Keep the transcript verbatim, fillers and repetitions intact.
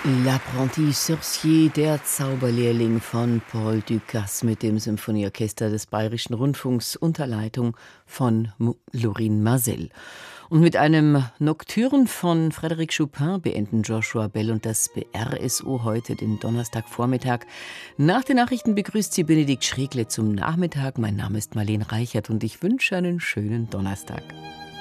L'Apprenti Sorcier, der Zauberlehrling von Paul Dukas mit dem Symphonieorchester des Bayerischen Rundfunks unter Leitung von Lorin Maazel. Und mit einem Nocturne von Frédéric Chopin beenden Joshua Bell und das B R S O heute den Donnerstagvormittag. Nach den Nachrichten begrüßt Sie Benedikt Schregle zum Nachmittag. Mein Name ist Marlene Reichert und ich wünsche einen schönen Donnerstag.